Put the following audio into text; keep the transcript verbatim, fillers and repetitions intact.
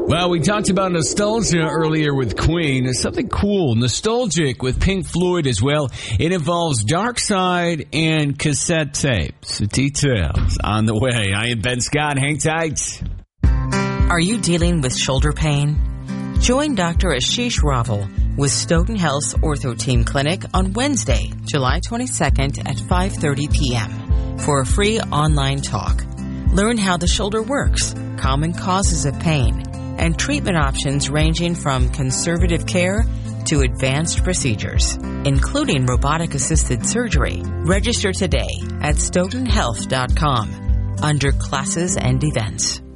Well, we talked about nostalgia earlier with Queen. There's something cool, nostalgic with Pink Floyd as well. It involves Dark Side and cassette tapes. Details on the way. I am Ben Scott. Hang tight. Are you dealing with shoulder pain? Join Doctor Ashish Raval with Stoughton Health's Ortho Team Clinic on Wednesday, July twenty-second at five thirty p.m. for a free online talk. Learn how the shoulder works, common causes of pain, and treatment options ranging from conservative care to advanced procedures, including robotic-assisted surgery. Register today at stoughton health dot com under classes and events.